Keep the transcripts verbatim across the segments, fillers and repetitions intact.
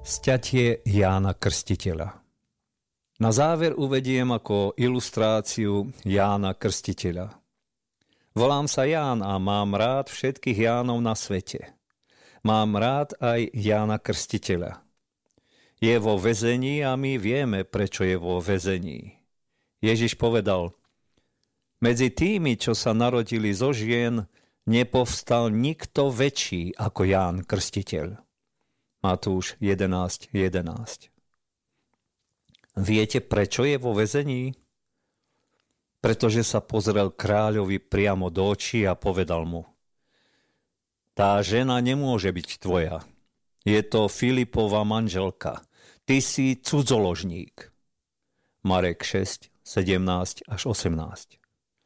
Sťatie Jána Krstiteľa. Na záver uvediem ako ilustráciu Jána Krstiteľa. Volám sa Ján a mám rád všetkých Jánov na svete. Mám rád aj Jána Krstiteľa. Je vo väzení a my vieme, prečo je vo väzení. Ježiš povedal: medzi tými, čo sa narodili zo žien, nepovstal nikto väčší ako Ján Krstiteľ. Matúš jedenásť jedenásť. Viete, prečo je vo väzení? Pretože sa pozrel kráľovi priamo do očí a povedal mu: tá žena nemôže byť tvoja. Je to Filipova manželka. Ty si cudzoložník. Marek šesť sedemnásť až osemnásť.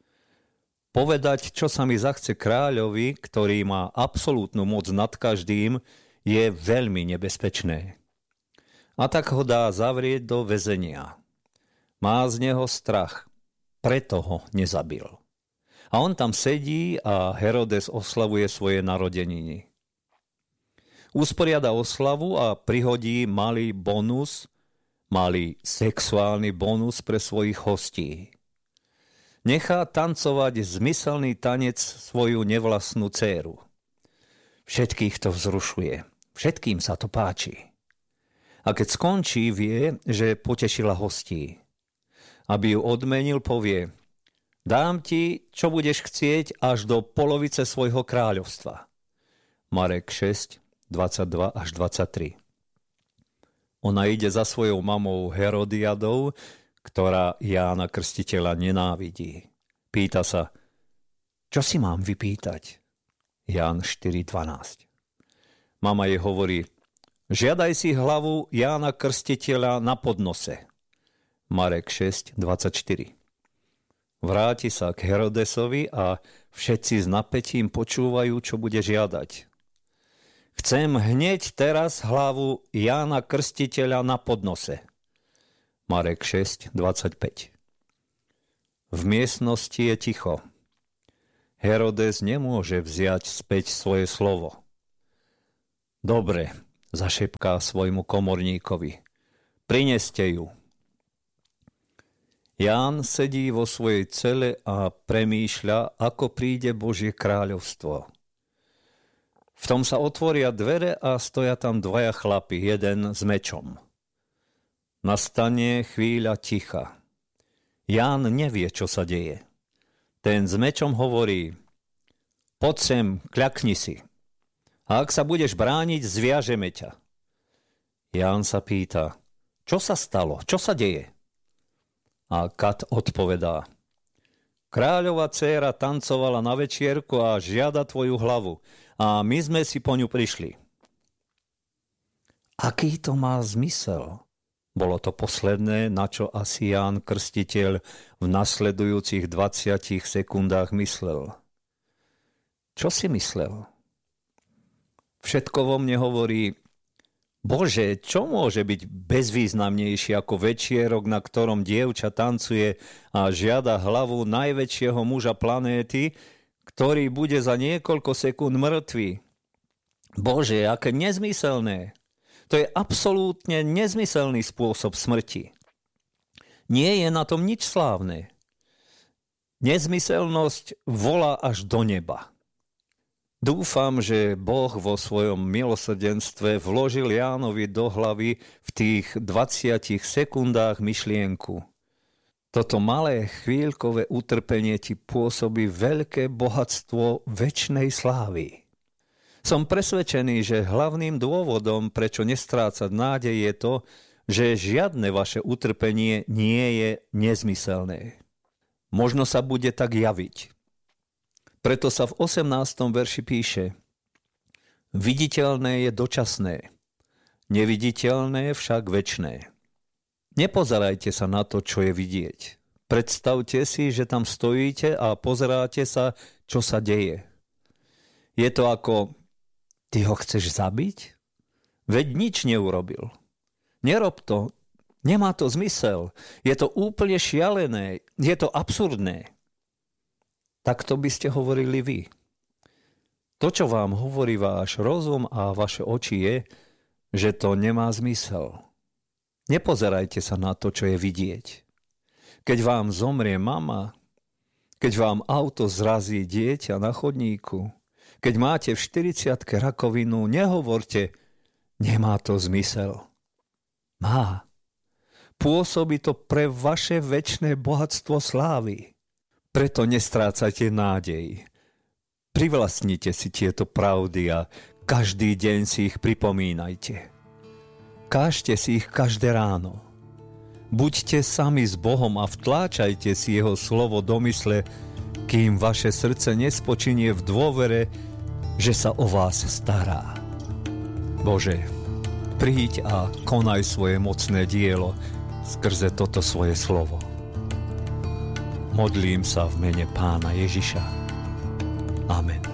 Povedať, čo sa mi zachce kráľovi, ktorý má absolútnu moc nad každým, je veľmi nebezpečné. A tak ho dá zavrieť do väzenia. Má z neho strach, preto ho nezabil. A on tam sedí a Herodes oslavuje svoje narodeniny. Usporiada oslavu a prihodí malý bonus, malý sexuálny bonus pre svojich hostí. Nechá tancovať zmyselný tanec svoju nevlastnú dcéru. Všetkých to vzrušuje. Všetkým sa to páči. A keď skončí, vie, že potešila hostí. Aby ju odmenil, povie: dám ti, čo budeš chcieť, až do polovice svojho kráľovstva. Marek šesť dvadsaťdva až dvadsaťtri. Ona ide za svojou mamou Herodiadou, ktorá Jána Krstiteľa nenávidí. Pýta sa: čo si mám vypýtať? Ján štyri dvanásť. Mama jej hovorí: žiadaj si hlavu Jána Krstiteľa na podnose. Marek šesť dvadsaťštyri. Vráti sa k Herodesovi a všetci s napätím počúvajú, čo bude žiadať. Chcem hneď teraz hlavu Jána Krstiteľa na podnose. Marek šesť dvadsaťpäť. V miestnosti je ticho. Herodes nemôže vziať späť svoje slovo. Dobre, zašepká svojmu komorníkovi. Prineste ju. Ján sedí vo svojej cele a premýšľa, ako príde Božie kráľovstvo. V tom sa otvoria dvere a stoja tam dvaja chlapi, jeden s mečom. Nastane chvíľa ticha. Ján nevie, čo sa deje. Ten s mečom hovorí: poď sem, kľakni si. A ak sa budeš brániť, zviažeme ťa. Ján sa pýta: čo sa stalo? Čo sa deje? A Kat odpovedá: kráľova dcéra tancovala na večierku a žiada tvoju hlavu. A my sme si po ňu prišli. Aký to má zmysel? Bolo to posledné, na čo asi Ján Krstiteľ v nasledujúcich dvadsiatich sekundách myslel. Čo si myslel? Všetko vo mne hovorí: Bože, čo môže byť bezvýznamnejšie ako večierok, na ktorom dievča tancuje a žiada hlavu najväčšieho muža planéty, ktorý bude za niekoľko sekúnd mŕtvy? Bože, aké nezmyselné! To je absolútne nezmyselný spôsob smrti. Nie je na tom nič slávne. Nezmyselnosť volá až do neba. Dúfam, že Boh vo svojom milosrdenstve vložil Jánovi do hlavy v tých dvadsiatich sekundách myšlienku. Toto malé chvíľkové utrpenie ti pôsobí veľké bohatstvo večnej slávy. Som presvedčený, že hlavným dôvodom, prečo nestrácať nádej, je to, že žiadne vaše utrpenie nie je nezmyselné. Možno sa bude tak javiť. Preto sa v osemnástom verši píše: viditeľné je dočasné, neviditeľné však večné. Nepozerajte sa na to, čo je vidieť. Predstavte si, že tam stojíte a pozeráte sa, čo sa deje. Je to ako: ty ho chceš zabiť? Veď nič neurobil. Nerob to, nemá to zmysel. Je to úplne šialené, je to absurdné. Takto by ste hovorili vy. To, čo vám hovorí váš rozum a vaše oči, je, že to nemá zmysel. Nepozerajte sa na to, čo je vidieť. Keď vám zomrie mama, keď vám auto zrazí dieťa na chodníku, keď máte v štyridsiatke rakovinu, nehovorte, nemá to zmysel. Má. Pôsobí to pre vaše večné bohatstvo slávy. Preto nestrácajte nádej. Privlastnite si tieto pravdy a každý deň si ich pripomínajte. Kážte si ich každé ráno. Buďte sami s Bohom a vtláčajte si jeho slovo do mysle, kým vaše srdce nespočinie v dôvere, že sa o vás stará. Bože, príď a konaj svoje mocné dielo skrze toto svoje slovo. Modlím sa v mene Pána Ježiša. Amen.